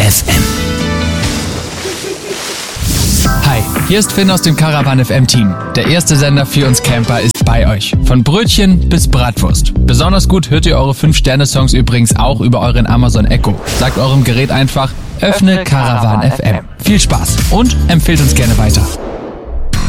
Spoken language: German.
FM. Hi, hier ist Finn aus dem Caravan FM Team. Der erste Sender für uns Camper ist bei euch. Von Brötchen bis Bratwurst. Besonders gut hört ihr eure 5-Sterne-Songs übrigens auch über euren Amazon Echo. Sagt eurem Gerät einfach, öffne Caravan FM. Viel Spaß und empfehlt uns gerne weiter.